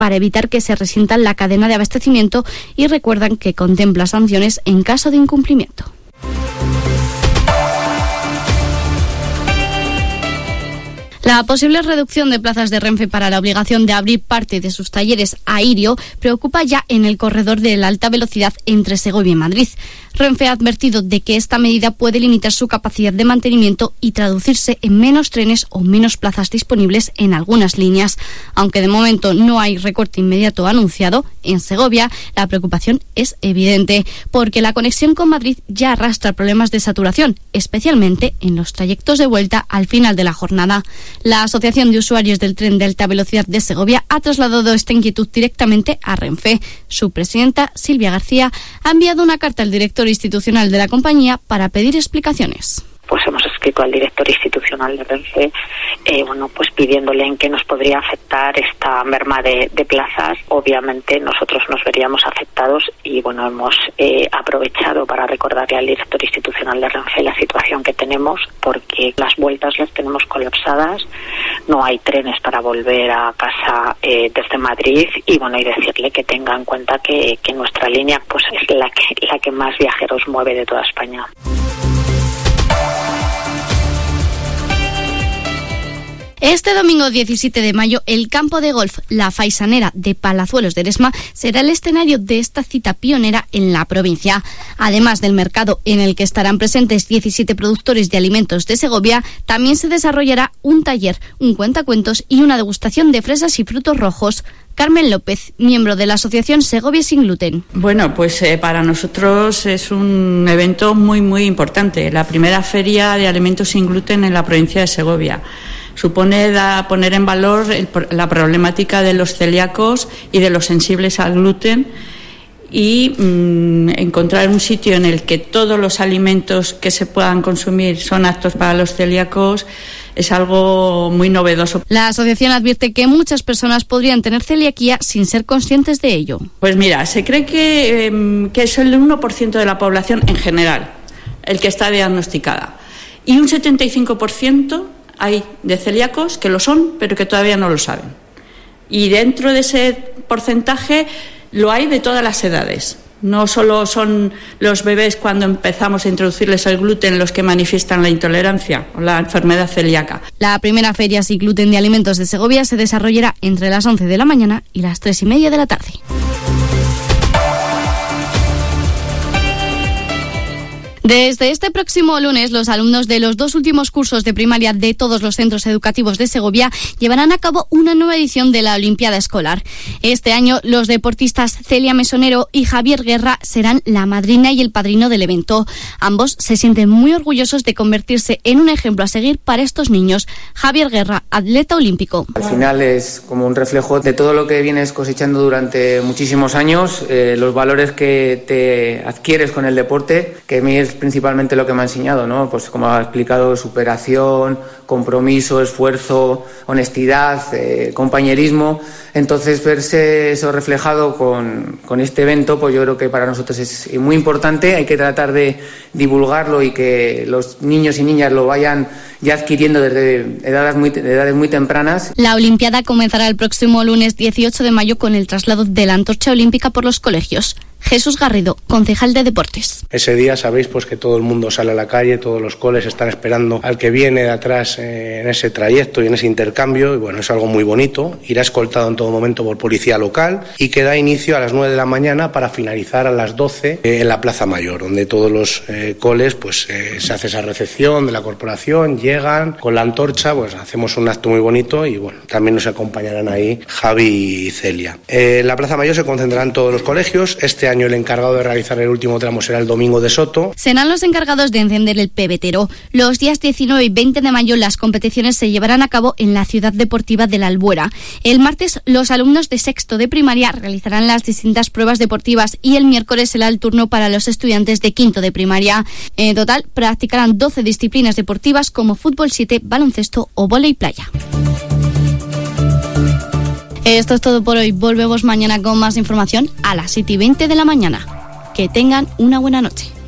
para evitar que se resienta la cadena de abastecimiento y recuerdan que contempla sanciones en caso de incumplimiento. La posible reducción de plazas de Renfe para la obligación de abrir parte de sus talleres a Irio preocupa ya en el corredor de la alta velocidad entre Segovia y Madrid. Renfe ha advertido de que esta medida puede limitar su capacidad de mantenimiento y traducirse en menos trenes o menos plazas disponibles en algunas líneas. Aunque de momento no hay recorte inmediato anunciado, en Segovia la preocupación es evidente, porque la conexión con Madrid ya arrastra problemas de saturación, especialmente en los trayectos de vuelta al final de la jornada. La Asociación de Usuarios del Tren de Alta Velocidad de Segovia ha trasladado esta inquietud directamente a Renfe. Su presidenta, Silvia García, ha enviado una carta al director institucional de la compañía para pedir explicaciones. Pues hemos escrito al director institucional de Renfe, pues pidiéndole en qué nos podría afectar esta merma de plazas. Obviamente nosotros nos veríamos afectados y hemos aprovechado para recordarle al director institucional de Renfe la situación que tenemos, porque las vueltas las tenemos colapsadas, no hay trenes para volver a casa desde Madrid y decirle que tenga en cuenta que nuestra línea pues es la que más viajeros mueve de toda España. Este domingo 17 de mayo, el campo de golf La Faisanera de Palazuelos de Eresma será el escenario de esta cita pionera en la provincia. Además del mercado en el que estarán presentes 17 productores de alimentos de Segovia, también se desarrollará un taller, un cuentacuentos y una degustación de fresas y frutos rojos. Carmen López, miembro de la Asociación Segovia Sin Gluten. Bueno, pues para nosotros es un evento muy, muy importante. La primera feria de alimentos sin gluten en la provincia de Segovia. Supone poner en valor la problemática de los celíacos y de los sensibles al gluten y encontrar un sitio en el que todos los alimentos que se puedan consumir son aptos para los celíacos es algo muy novedoso. La asociación advierte que muchas personas podrían tener celiaquía sin ser conscientes de ello. Pues mira, se cree que es el 1% de la población en general el que está diagnosticada y un 75% hay de celíacos que lo son, pero que todavía no lo saben. Y dentro de ese porcentaje lo hay de todas las edades. No solo son los bebés cuando empezamos a introducirles el gluten los que manifiestan la intolerancia o la enfermedad celíaca. La primera feria sin gluten de alimentos de Segovia se desarrollará entre las 11 de la mañana y las 3:30 de la tarde. Desde este próximo lunes, los alumnos de los 2 últimos cursos de primaria de todos los centros educativos de Segovia llevarán a cabo una nueva edición de la Olimpiada Escolar. Este año, los deportistas Celia Mesonero y Javier Guerra serán la madrina y el padrino del evento. Ambos se sienten muy orgullosos de convertirse en un ejemplo a seguir para estos niños. Javier Guerra, atleta olímpico. Al final es como un reflejo de todo lo que vienes cosechando durante muchísimos años, los valores que te adquieres con el deporte, que a mí es principalmente lo que me ha enseñado, ¿no? Pues como ha explicado, superación, compromiso, esfuerzo, honestidad, compañerismo. Entonces verse eso reflejado con este evento, pues yo creo que para nosotros es muy importante. Hay que tratar de divulgarlo y que los niños y niñas lo vayan ya adquiriendo desde edades muy tempranas. La Olimpiada comenzará el próximo lunes 18 de mayo con el traslado de la antorcha olímpica por los colegios. Jesús Garrido, concejal de Deportes. Ese día sabéis pues que todo el mundo sale a la calle, todos los coles están esperando al que viene de atrás en ese trayecto y en ese intercambio, y bueno, es algo muy bonito. Irá escoltado en todo momento por policía local y que da inicio a las 9 de la mañana para finalizar a las 12 en la Plaza Mayor, donde todos los coles pues se hace esa recepción de la corporación, llegan con la antorcha, pues hacemos un acto muy bonito y bueno, también nos acompañarán ahí Javi y Celia. La Plaza Mayor se concentrarán todos los colegios. Este año el encargado de realizar el último tramo será el Domingo de Soto. Serán los encargados de encender el pebetero. Los días 19 y 20 de mayo las competiciones se llevarán a cabo en la ciudad deportiva de la Albuera. El martes los alumnos de sexto de primaria realizarán las distintas pruebas deportivas y el miércoles será el turno para los estudiantes de quinto de primaria. En total practicarán 12 disciplinas deportivas como fútbol 7, baloncesto o vóley playa. Esto es todo por hoy. Volvemos mañana con más información a las 7:20 de la mañana. Que tengan una buena noche.